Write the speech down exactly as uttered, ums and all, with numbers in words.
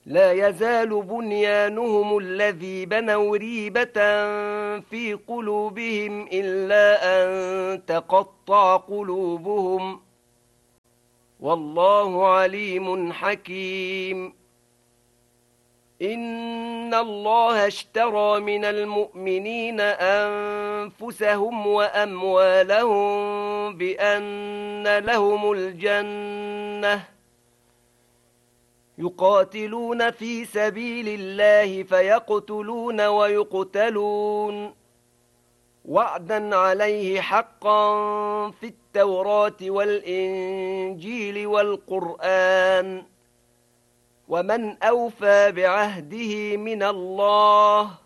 لا يزال بنيانهم الذي بنوا ريبة في قلوبهم إلا أن تقطع قلوبهم والله عليم حكيم. إن الله اشترى من المؤمنين أنفسهم وأموالهم بأن لهم الجنة يقاتلون في سبيل الله فيقتلون ويقتلون وعدا عليه حقا في التوراة والإنجيل والقرآن ومن أوفى بعهده من الله